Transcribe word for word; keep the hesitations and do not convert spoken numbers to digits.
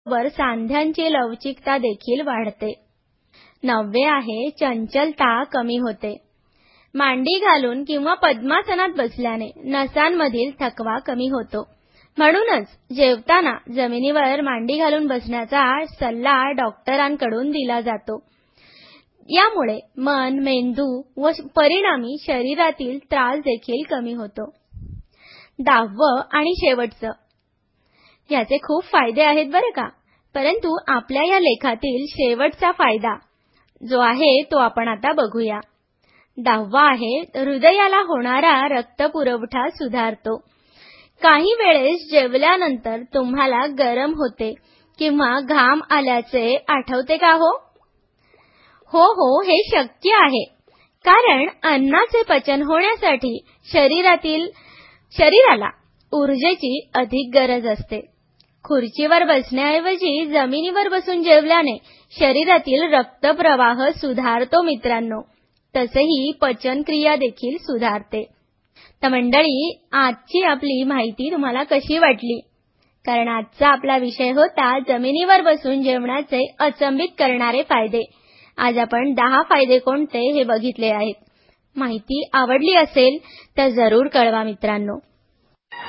वर सांध्यांची लवचिकता देखील वाढते. नववे आहे चंचलता कमी होते. मांडी घालून किंवा पद्मासनात बसल्याने नसांमधील थकवा कमी होतो. म्हणूनच जेवताना जमिनीवर मांडी घालून बसण्याचा सल्ला डॉक्टरांकडून दिला जातो. यामुळे मन, मेंदू व परिणामी शरीरातील त्रास देखील कमी होतो. दहावं आणि शेवटचं, याचे खूप फायदे आहेत बरं का, परंतु आपल्या या लेखातील शेवटचा फायदा जो आहे तो आपण आता बघूया. दहावा आहे हृदयाला होणारा रक्तपुरवठा सुधारतो. काही वेळेस जेवल्यानंतर तुम्हाला गरम होते किंवा घाम आल्याचे आठवते का हो? हो हो हे शक्य आहे, कारण अन्नाचे पचन होण्यासाठी शरीरातील शरीराला ऊर्जेची अधिक गरज असते. खुर्चीवर बसण्याऐवजी जमिनीवर बसून जेवल्याने शरीरातील रक्तप्रवाह सुधारतो मित्रांनो. तसेही पचनक्रिया देखील सुधारते. तर मंडळी, आजची आपली माहिती तुम्हाला कशी वाटली? कारण आजचा आपला विषय होता जमिनीवर बसून जेवणाचे अचंबित करणारे फायदे. आज आपण दहा फायदे कोणते हे बघितले आहेत. माहिती आवडली असेल तर जरूर कळवा मित्रांनो.